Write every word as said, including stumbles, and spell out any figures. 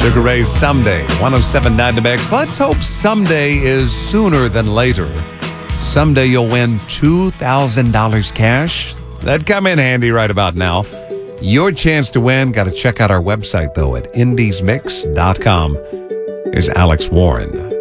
Sugar Ray Someday, one oh seven point nine The Mix. Let's hope someday is sooner than later. Someday you'll win two thousand dollars cash. That'd come in handy right about now. Your chance to win. Got to check out our website, though, at indies mix dot com. Here's Alex Warren.